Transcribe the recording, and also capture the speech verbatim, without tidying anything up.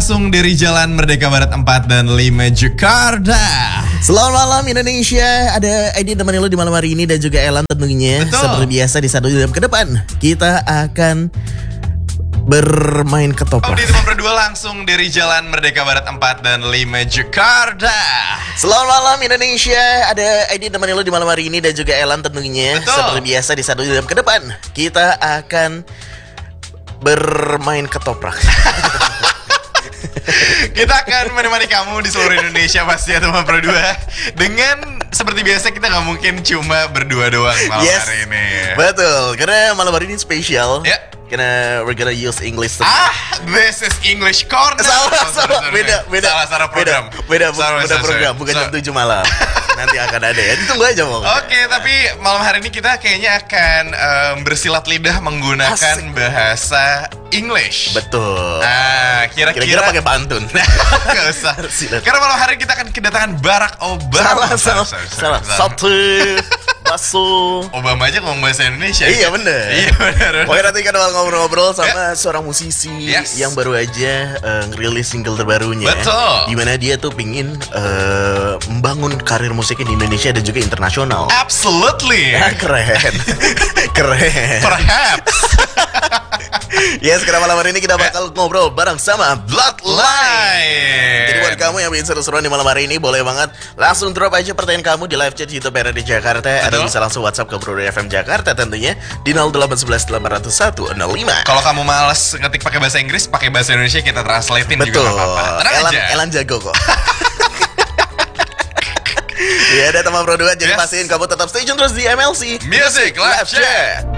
langsung dari Jalan Merdeka Barat empat dan lima Jakarta. Selamat malam Indonesia. Ada Edi teman lo di malam hari ini dan juga Elan tentunya. Betul. Seperti biasa di satu jam ke depan kita akan bermain ketoprak. Di teman berdua langsung dari Jalan Merdeka Barat empat dan lima Jakarta. Selamat malam Indonesia. Ada Edi teman lo di malam hari ini dan juga Elan tentunya. Betul. Seperti biasa di satu jam ke depan kita akan bermain ketoprak. Kita akan menemani kamu di seluruh Indonesia pasti ya teman berdua. Dengan seperti biasa kita nggak mungkin cuma berdua doang malam Yes. hari ini. Betul, karena malam hari ini spesial. Ya. Karena we're gonna use English. Ah, this is English Corner. Salah, Oh, sorry, salah, sorry. beda, beda, Salah, salah program. beda, beda, bu- Sorry, beda sorry, program, sorry. bukan So- jam tujuh malam. Nanti akan ada ya, ditunggu aja Bang. Oke, tapi malam hari ini kita kayaknya akan em, bersilat lidah menggunakan Asik. bahasa English. Betul. Ah, kira-kira Kira-kira pakai pantun. Gak usah. Silat. Karena malam hari ini kita akan kedatangan Barack Obama. Salah, salah, salah. Satu, baso. Obama aja ngomong bahasa Indonesia. Iya bener. Iya benar. Oke, nanti kita bakal ngobrol-ngobrol sama seorang musisi Yes. yang baru aja eh, ngerilis single terbarunya. Betul. Dimana dia tuh pingin eh, membangun karir musiknya di Indonesia dan juga internasional. Absolutely. Ah, keren. Keren. Perhaps. Ya, sekarang malam hari ini kita bakal ngobrol bareng sama Bloodline. Jadi buat Line. kamu yang ingin seru-seruan di malam hari ini, boleh banget langsung drop aja pertanyaan kamu di live chat YouTube R R D Jakarta. Atau Betul. bisa langsung WhatsApp ke Bro F M Jakarta tentunya di nol delapan satu satu delapan nol satu nol lima. Kalau kamu males ngetik pakai bahasa Inggris, pakai bahasa Indonesia kita translatein juga Betul. nggak apa-apa. Tenang Elan, aja. Elan jago kok. Ya ada teman Pro dua, jadi Yes. pastiin kamu tetap stay tune terus di M L C Music Live Chat.